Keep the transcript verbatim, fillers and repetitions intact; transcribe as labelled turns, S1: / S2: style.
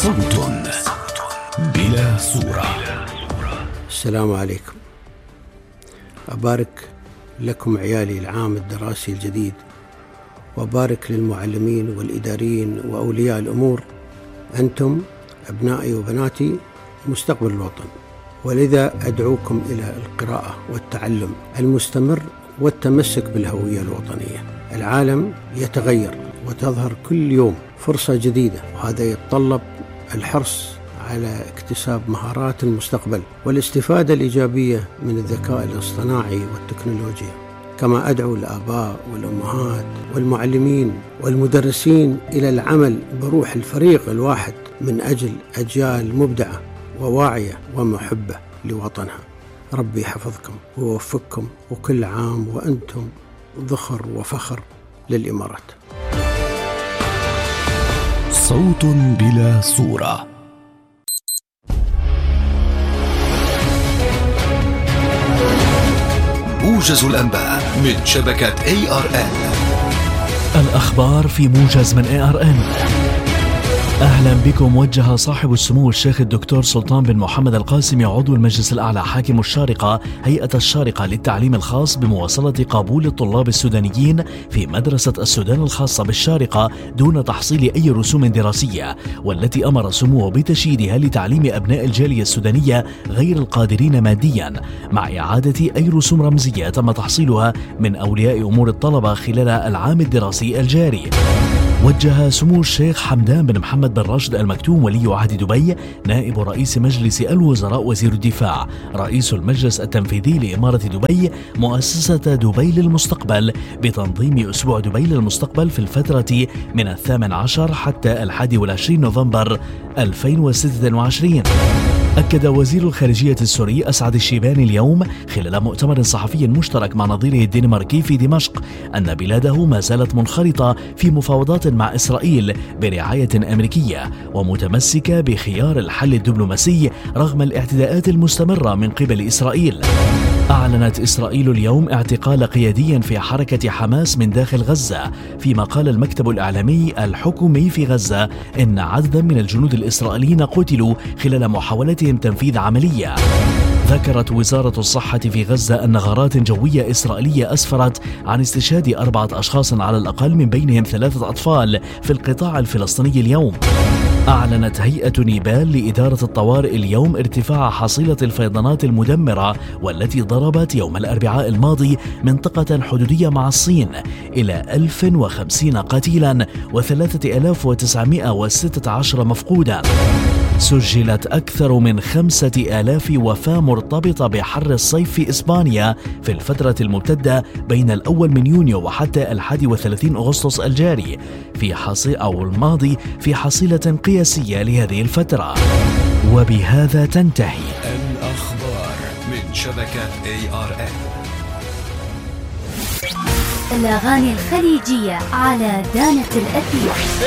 S1: صوت بلا صورة.
S2: السلام عليكم. أبارك لكم عيالي العام الدراسي الجديد، وأبارك للمعلمين والإداريين وأولياء الأمور. أنتم أبنائي وبناتي مستقبل الوطن، ولذا أدعوكم إلى القراءة والتعلم المستمر والتمسك بالهوية الوطنية. العالم يتغير وتظهر كل يوم فرصة جديدة، وهذا يتطلب الحرص على اكتساب مهارات المستقبل والاستفادة الإيجابية من الذكاء الاصطناعي والتكنولوجيا. كما أدعو الآباء والأمهات والمعلمين والمدرسين إلى العمل بروح الفريق الواحد من أجل أجيال مبدعة وواعية ومحبة لوطنها. ربي يحفظكم ويوفقكم، وكل عام وأنتم ذخر وفخر للإمارات.
S1: صوت بلا صورة. موجز الأنباء من شبكة إيه آر إن.
S3: الأخبار في موجز من إيه آر إن. أهلا بكم. وجه صاحب السمو الشيخ الدكتور سلطان بن محمد القاسمي عضو المجلس الأعلى حاكم الشارقة هيئة الشارقة للتعليم الخاص بمواصلة قبول الطلاب السودانيين في مدرسة السودان الخاصة بالشارقة دون تحصيل أي رسوم دراسية، والتي أمر سموه بتشييدها لتعليم أبناء الجالية السودانية غير القادرين ماديا، مع إعادة أي رسوم رمزية تم تحصيلها من أولياء أمور الطلبة خلال العام الدراسي الجاري. وجه سمو الشيخ حمدان بن محمد بن راشد المكتوم ولي عهد دبي نائب رئيس مجلس الوزراء وزير الدفاع رئيس المجلس التنفيذي لإمارة دبي مؤسسة دبي للمستقبل بتنظيم أسبوع دبي للمستقبل في الفترة من الثامن عشر حتى الحادي والعشرين نوفمبر ألفين وستة وعشرين. أكد وزير الخارجية السوري أسعد الشيباني اليوم خلال مؤتمر صحفي مشترك مع نظيره الدنماركي في دمشق أن بلاده ما زالت منخرطة في مفاوضات مع إسرائيل برعاية أمريكية، ومتمسكة بخيار الحل الدبلوماسي رغم الاعتداءات المستمرة من قبل إسرائيل. أعلنت إسرائيل اليوم اعتقال قيادي في حركة حماس من داخل غزة، فيما قال المكتب الإعلامي الحكومي في غزة إن عددا من الجنود الإسرائيليين قتلوا خلال محاولتهم تنفيذ عملية. ذكرت وزارة الصحة في غزة أن غارات جوية إسرائيلية أسفرت عن استشهاد أربعة أشخاص على الأقل من بينهم ثلاثة أطفال في القطاع الفلسطيني اليوم. أعلنت هيئة نيبال لإدارة الطوارئ اليوم ارتفاع حصيلة الفيضانات المدمرة والتي ضربت يوم الأربعاء الماضي منطقة حدودية مع الصين إلى ألف وخمسين قتيلا وثلاثة آلاف وتسعمائة وستة عشر مفقودا. سجلت أكثر من خمسة آلاف وفاة مرتبطة بحر الصيف في إسبانيا في الفترة الممتدة بين الأول من يونيو وحتى الحادي والثلاثين أغسطس الجاري في حصي أو الماضي في حصيلة قياسية لهذه الفترة. وبهذا تنتهي
S1: الأخبار من شبكة إيه آر إن.
S4: الأغاني الخليجية على دانة الأثير.